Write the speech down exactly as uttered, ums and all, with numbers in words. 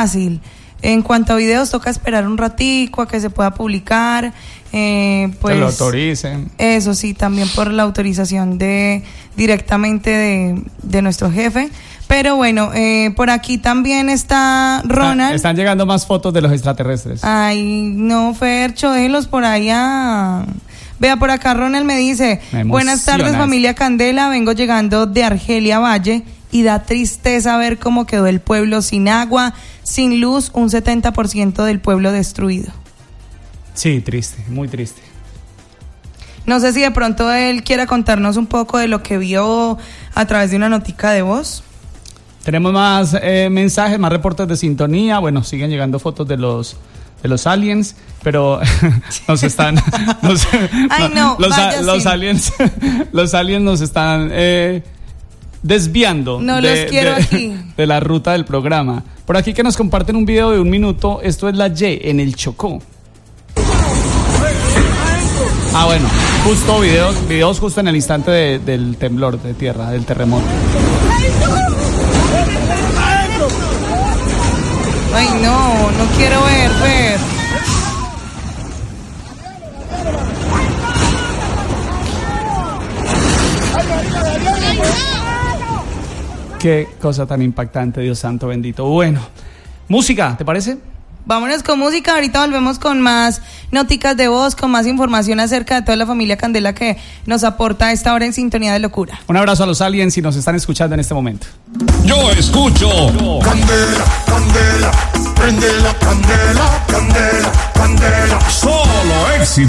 fácil. En cuanto a videos, toca esperar un ratico a que se pueda publicar. Eh, pues, que lo autoricen. Eso sí, también por la autorización de directamente de, de nuestro jefe. Pero bueno, eh, por aquí también está Ronald. Están, están llegando más fotos de los extraterrestres. Ay, no, Fercho, déjelos por allá. Vea, por acá Ronald me dice: buenas tardes, familia Candela, vengo llegando de Argelia Valle y da tristeza ver cómo quedó el pueblo sin agua, sin luz, un setenta por ciento del pueblo destruido. Sí, triste, muy triste. No sé si de pronto él quiera contarnos un poco de lo que vio a través de una notica de voz. Tenemos más eh, mensajes, más reportes de sintonía. Bueno, siguen llegando fotos de los de los aliens, pero nos están nos, Ay, no, los, vaya, los sí. aliens los aliens nos están eh, desviando no de, los quiero de, aquí. de la ruta del programa. Por aquí que nos comparten un video de un minuto. Esto es la Y en el Chocó. Ah, bueno, justo videos, videos justo en el instante de, del temblor de tierra, del terremoto. Ay, no, no quiero ver, ver. Qué cosa tan impactante, Dios santo bendito. Bueno, música, ¿te parece? Vámonos con música, ahorita volvemos con más noticas de voz, con más información acerca de toda la familia Candela que nos aporta a esta hora en Sintonía de Locura. Un abrazo a los aliens si nos están escuchando en este momento. Yo escucho Candela, Candela, prende la candela, candela, candela, solo éxito.